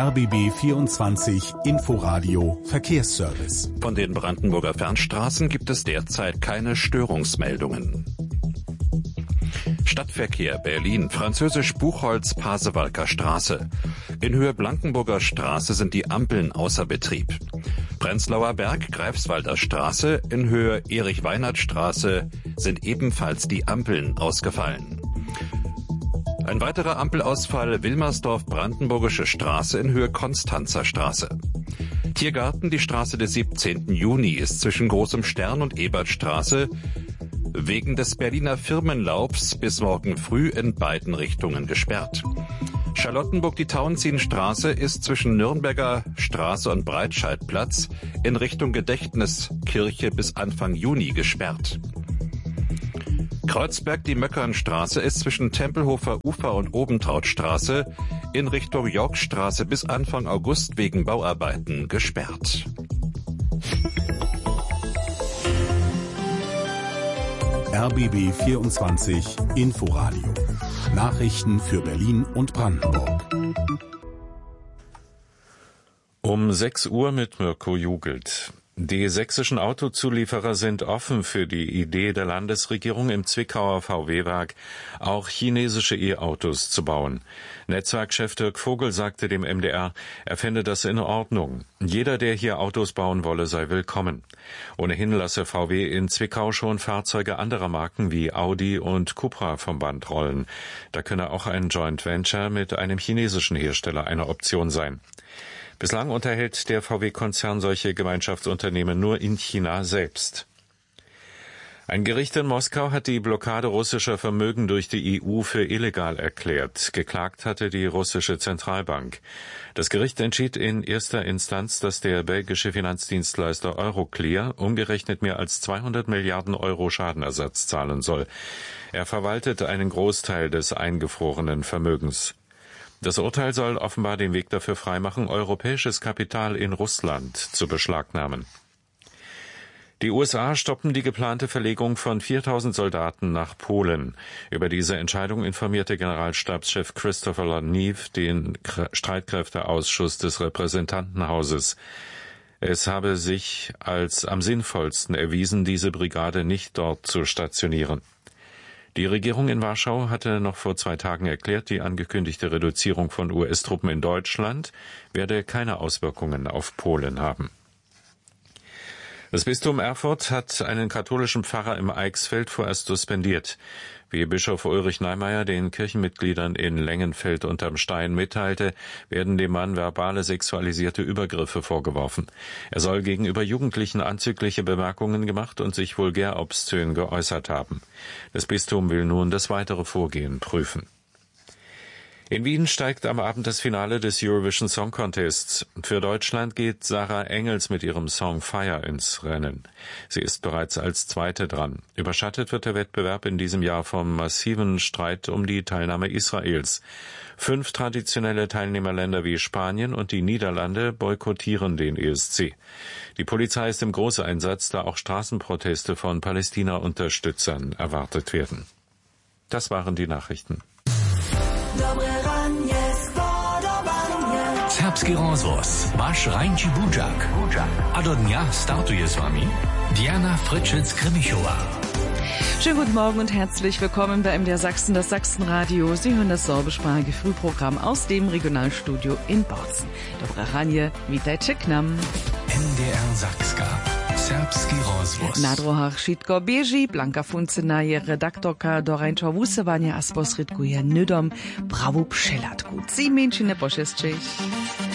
RBB 24 Inforadio Verkehrsservice. Von den Brandenburger Fernstraßen gibt es derzeit keine Störungsmeldungen. Stadtverkehr Berlin, französisch Buchholz, Pasewalker Straße. In Höhe Blankenburger Straße sind die Ampeln außer Betrieb. Prenzlauer Berg, Greifswalder Straße, in Höhe Erich-Weinert-Straße sind ebenfalls die Ampeln ausgefallen. Ein weiterer Ampelausfall Wilmersdorf, Brandenburgische Straße in Höhe Konstanzer Straße. Tiergarten, die Straße des 17. Juni ist zwischen Großem Stern und Ebertstraße wegen des Berliner Firmenlaufs bis morgen früh in beiden Richtungen gesperrt. Charlottenburg, die Tauentzienstraße ist zwischen Nürnberger Straße und Breitscheidplatz in Richtung Gedächtniskirche bis Anfang Juni gesperrt. Kreuzberg, die Möckernstraße ist zwischen Tempelhofer Ufer und Obentrautstraße in Richtung Yorkstraße bis Anfang August wegen Bauarbeiten gesperrt. RBB 24 Inforadio. Nachrichten für Berlin und Brandenburg. Um 6 Uhr mit Mirko Jugelt. Die sächsischen Autozulieferer sind offen für die Idee der Landesregierung, im Zwickauer VW-Werk auch chinesische E-Autos zu bauen. Netzwerkchef Dirk Vogel sagte dem MDR, er fände das in Ordnung. Jeder, der hier Autos bauen wolle, sei willkommen. Ohnehin lasse VW in Zwickau schon Fahrzeuge anderer Marken wie Audi und Cupra vom Band rollen. Da könne auch ein Joint Venture mit einem chinesischen Hersteller eine Option sein. Bislang unterhält der VW-Konzern solche Gemeinschaftsunternehmen nur in China selbst. Ein Gericht in Moskau hat die Blockade russischer Vermögen durch die EU für illegal erklärt. Geklagt hatte die russische Zentralbank. Das Gericht entschied in erster Instanz, dass der belgische Finanzdienstleister Euroclear umgerechnet mehr als 200 Milliarden Euro Schadenersatz zahlen soll. Er verwaltet einen Großteil des eingefrorenen Vermögens. Das Urteil soll offenbar den Weg dafür freimachen, europäisches Kapital in Russland zu beschlagnahmen. Die USA stoppen die geplante Verlegung von 4.000 Soldaten nach Polen. Über diese Entscheidung informierte Generalstabschef Christopher Laniv den Streitkräfteausschuss des Repräsentantenhauses. Es habe sich als am sinnvollsten erwiesen, diese Brigade nicht dort zu stationieren. Die Regierung in Warschau hatte noch vor 2 Tagen erklärt, die angekündigte Reduzierung von US-Truppen in Deutschland werde keine Auswirkungen auf Polen haben. Das Bistum Erfurt hat einen katholischen Pfarrer im Eichsfeld vorerst suspendiert. Wie Bischof Ulrich Neimeyer den Kirchenmitgliedern in Lengenfeld unterm Stein mitteilte, werden dem Mann verbale sexualisierte Übergriffe vorgeworfen. Er soll gegenüber Jugendlichen anzügliche Bemerkungen gemacht und sich vulgär obszön geäußert haben. Das Bistum will nun das weitere Vorgehen prüfen. In Wien steigt am Abend das Finale des Eurovision Song Contests. Für Deutschland geht Sarah Engels mit ihrem Song Fire ins Rennen. Sie ist bereits als Zweite dran. Überschattet wird der Wettbewerb in diesem Jahr vom massiven Streit um die Teilnahme Israels. 5 traditionelle Teilnehmerländer wie Spanien und die Niederlande boykottieren den ESC. Die Polizei ist im Großeinsatz, da auch Straßenproteste von Palästina-Unterstützern erwartet werden. Das waren die Nachrichten. Serbski rozhlas, váš Rajnči Budžak. A do dňa startuje s vami Diana Fritschitz-Grimmichowa. Schönen guten Morgen und herzlich willkommen bei MDR Sachsen, das Sachsenradio. Sie hören das sorbischsprachige Frühprogramm aus dem Regionalstudio in Bautzen. Dobre ranje, witajcie k nam. MDR Sakska. Serbski rozhlas. Na druhách šitko bieži, Blanka Funcena je redaktorka do Rajnča Vusevania a sposredkuje nydom pravu pšelatku. Cí menšine pošestčej.